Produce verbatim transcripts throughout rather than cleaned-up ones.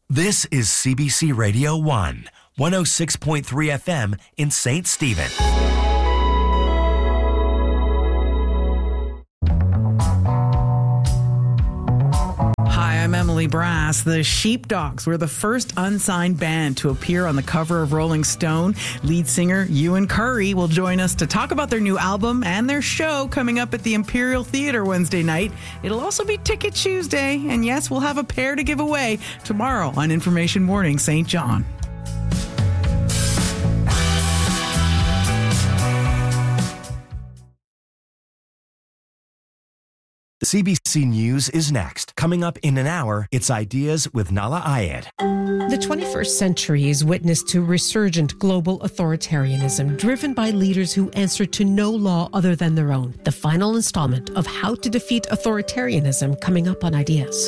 This is C B C Radio one, one oh six point three F M in Saint Stephen. Hi, I'm Emily Brass. The Sheepdogs were the first unsigned band to appear on the cover of Rolling Stone. Lead singer Ewan Curry will join us to talk about their new album and their show coming up at the Imperial Theatre Wednesday night. It'll also be Ticket Tuesday, and yes, we'll have a pair to give away tomorrow on Information Morning Saint John. C B C News is next. Coming up in an hour, it's Ideas with Nala Ayed. The twenty-first century is witness to resurgent global authoritarianism driven by leaders who answer to no law other than their own. The final installment of How to Defeat Authoritarianism coming up on Ideas.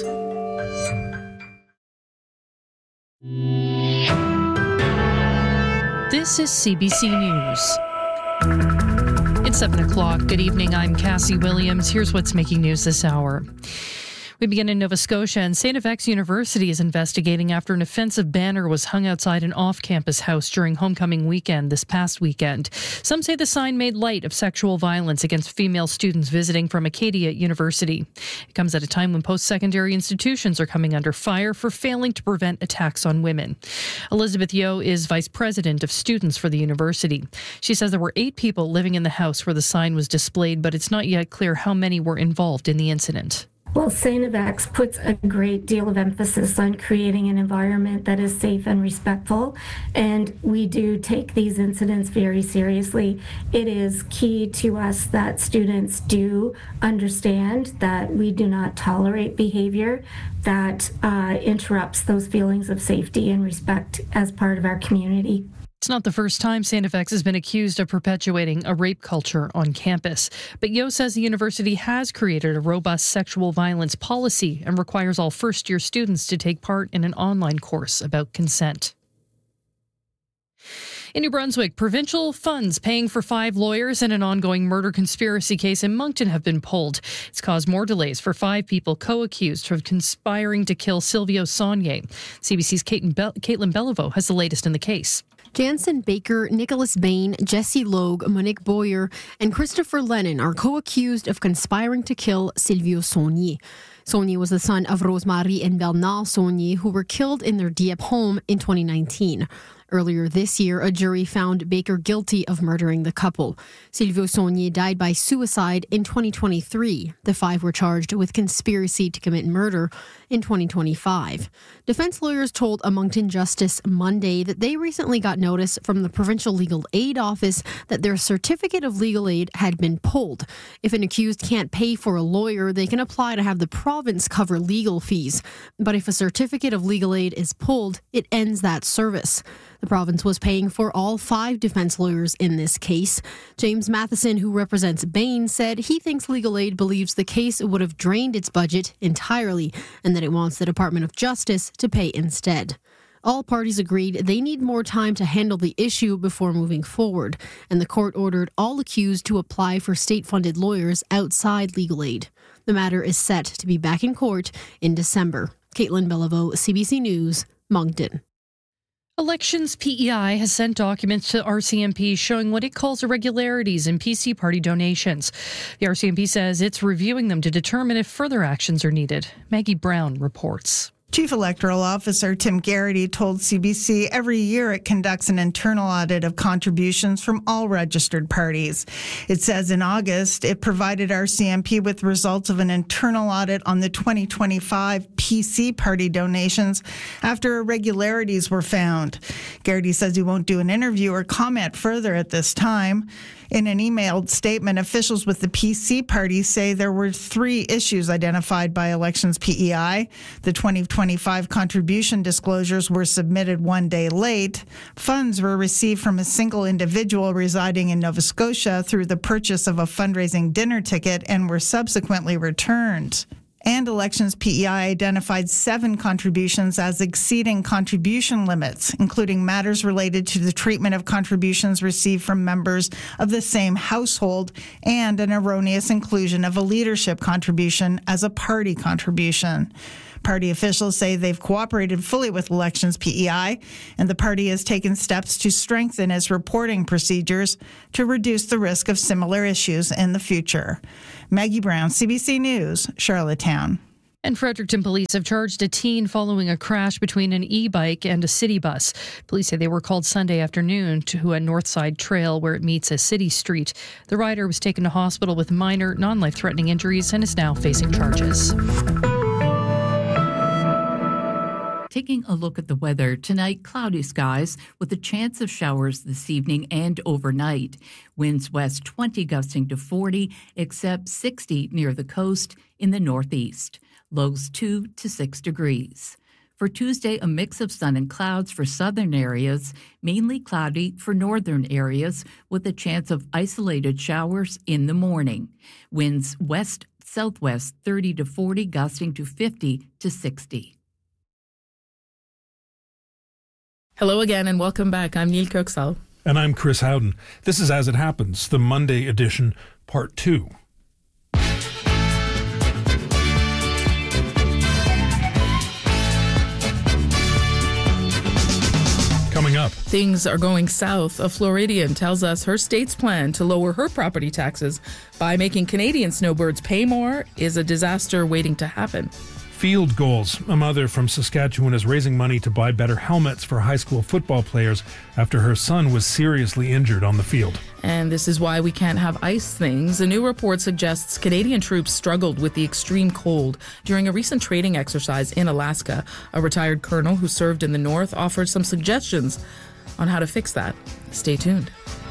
This is C B C News. It's seven o'clock. Good evening. I'm Cassie Williams. Here's what's making news this hour. We begin in Nova Scotia, and Saint F X University is investigating after an offensive banner was hung outside an off-campus house during homecoming weekend this past weekend. Some say the sign made light of sexual violence against female students visiting from Acadia University. It comes at a time when post-secondary institutions are coming under fire for failing to prevent attacks on women. Elizabeth Yeo is vice president of students for the university. She says there were eight people living in the house where the sign was displayed, but it's not yet clear how many were involved in the incident. Well, Saint F X puts a great deal of emphasis on creating an environment that is safe and respectful, and we do take these incidents very seriously. It is key to us that students do understand that we do not tolerate behavior that uh, interrupts those feelings of safety and respect as part of our community. It's not the first time Saint F X has been accused of perpetuating a rape culture on campus. But Yeo says the university has created a robust sexual violence policy and requires all first-year students to take part in an online course about consent. In New Brunswick, provincial funds paying for five lawyers in an ongoing murder conspiracy case in Moncton have been pulled. It's caused more delays for five people co-accused of conspiring to kill Silvio Saunier. C B C's Caitlin, Be- Caitlin Beliveau has the latest in the case. Jansen Baker, Nicholas Bain, Jesse Logue, Monique Boyer, and Christopher Lennon are co-accused of conspiring to kill Silvio Saunier. Saunier was the son of Rosemary and Bernard Saunier, who were killed in their Dieppe home in twenty nineteen. Earlier this year, a jury found Baker guilty of murdering the couple. Silvio Saunier died by suicide in twenty twenty-three. The five were charged with conspiracy to commit murder in twenty twenty-five. Defense lawyers told a Moncton Justice Monday that they recently got notice from the Provincial Legal Aid Office that their certificate of legal aid had been pulled. If an accused can't pay for a lawyer, they can apply to have the province cover legal fees. But if a certificate of legal aid is pulled, it ends that service. The province was paying for all five defense lawyers in this case. James Matheson, who represents Bain, said he thinks legal aid believes the case would have drained its budget entirely and that it wants the Department of Justice to pay instead. All parties agreed they need more time to handle the issue before moving forward, and the court ordered all accused to apply for state-funded lawyers outside legal aid. The matter is set to be back in court in December. Caitlin Beliveau, C B C News, Moncton. Elections P E I has sent documents to R C M P showing what it calls irregularities in P C party donations. The R C M P says it's reviewing them to determine if further actions are needed. Maggie Brown reports. Chief Electoral Officer Tim Garrity told C B C every year it conducts an internal audit of contributions from all registered parties. It says in August it provided R C M P with results of an internal audit on the twenty twenty-five P C party donations after irregularities were found. Garrity says he won't do an interview or comment further at this time. In an emailed statement, officials with the P C party say there were three issues identified by Elections P E I. The twenty twenty-five contribution disclosures were submitted one day late. Funds were received from a single individual residing in Nova Scotia through the purchase of a fundraising dinner ticket and were subsequently returned. And Elections P E I identified seven contributions as exceeding contribution limits, including matters related to the treatment of contributions received from members of the same household and an erroneous inclusion of a leadership contribution as a party contribution. Party officials say they've cooperated fully with Elections P E I, and the party has taken steps to strengthen its reporting procedures to reduce the risk of similar issues in the future. Maggie Brown, C B C News, Charlottetown. And Fredericton police have charged a teen following a crash between an e-bike and a city bus. Police say they were called Sunday afternoon to a Northside Trail where it meets a city street. The rider was taken to hospital with minor, non-life-threatening injuries and is now facing charges. Taking a look at the weather, tonight cloudy skies with a chance of showers this evening and overnight. Winds west twenty gusting to forty, except sixty near the coast in the northeast. Lows two to six degrees. For Tuesday, a mix of sun and clouds for southern areas, mainly cloudy for northern areas with a chance of isolated showers in the morning. Winds west-southwest thirty to forty, gusting to fifty to sixty. Hello again and welcome back. I'm Neil Kirksall. And I'm Chris Howden. This is As It Happens, the Monday edition, part two. Coming up. Things are going south. A Floridian tells us her state's plan to lower her property taxes by making Canadian snowbirds pay more is a disaster waiting to happen. Field goals. A mother from Saskatchewan is raising money to buy better helmets for high school football players after her son was seriously injured on the field. And this is why we can't have ice things. A new report suggests Canadian troops struggled with the extreme cold during a recent training exercise in Alaska. A retired colonel who served in the north offered some suggestions on how to fix that. Stay tuned.